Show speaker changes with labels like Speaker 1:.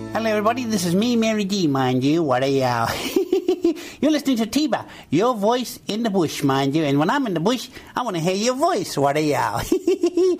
Speaker 1: Hello, everybody. This is me, Mary D, mind you. What a yow. You're listening to Tiba, your voice in the bush, mind you. And when I'm in the bush, I want to hear your voice. What a yow.